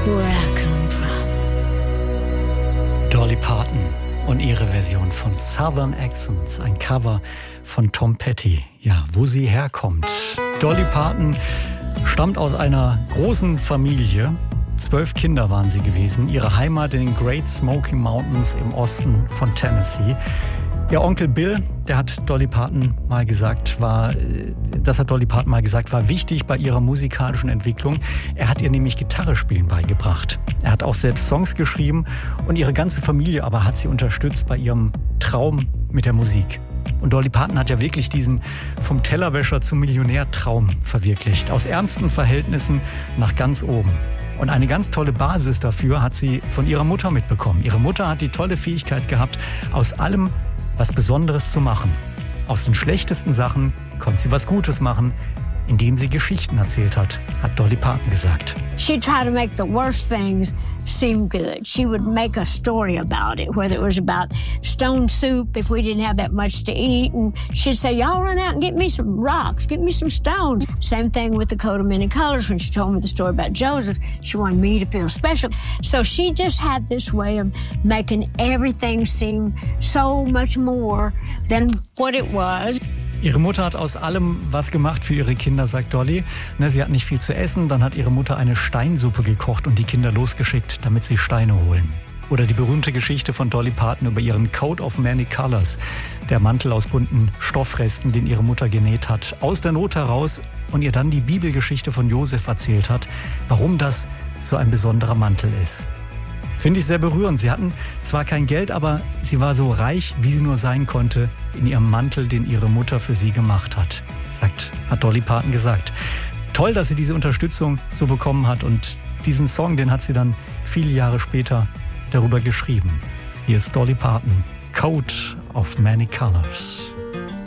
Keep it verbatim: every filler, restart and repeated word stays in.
where I come from. Dolly Parton und ihre Version von Southern Accents, ein Cover von Tom Petty. Ja, wo sie herkommt. Dolly Parton stammt aus einer großen Familie. Zwölf Kinder waren sie gewesen. Ihre Heimat in den Great Smoky Mountains im Osten von Tennessee. Ihr Onkel Bill, der hat Dolly Parton mal gesagt, war, das hat Dolly Parton mal gesagt, war wichtig bei ihrer musikalischen Entwicklung. Er hat ihr nämlich Gitarre spielen beigebracht. Er hat auch selbst Songs geschrieben und ihre ganze Familie aber hat sie unterstützt bei ihrem Traum mit der Musik. Und Dolly Parton hat ja wirklich diesen vom Tellerwäscher zum Millionär-Traum verwirklicht. Aus ärmsten Verhältnissen nach ganz oben. Und eine ganz tolle Basis dafür hat sie von ihrer Mutter mitbekommen. Ihre Mutter hat die tolle Fähigkeit gehabt, aus allem was Besonderes zu machen. Aus den schlechtesten Sachen konnte sie was Gutes machen, indem sie Geschichten erzählt hat, hat Dolly Parton gesagt. She tried to make the worst things seem good. She would make a story about it, whether it was about stone soup if we didn't have that much to eat. And she'd say, y'all run out and get me some rocks, get me some stones. Same thing with the coat of many colors. When she told me the story about Joseph, she wanted me to feel special. So she just had this way of making everything seem so much more than what it was. Ihre Mutter hat aus allem was gemacht für ihre Kinder, sagt Dolly. Ne, sie hat nicht viel zu essen, dann hat ihre Mutter eine Steinsuppe gekocht und die Kinder losgeschickt, damit sie Steine holen. Oder die berühmte Geschichte von Dolly Parton über ihren Coat of Many Colors, der Mantel aus bunten Stoffresten, den ihre Mutter genäht hat, aus der Not heraus und ihr dann die Bibelgeschichte von Josef erzählt hat, warum das so ein besonderer Mantel ist. Finde ich sehr berührend. Sie hatten zwar kein Geld, aber sie war so reich, wie sie nur sein konnte, in ihrem Mantel, den ihre Mutter für sie gemacht hat, sagt, hat Dolly Parton gesagt. Toll, dass sie diese Unterstützung so bekommen hat und diesen Song, den hat sie dann viele Jahre später darüber geschrieben. Hier ist Dolly Parton, Coat of Many Colors.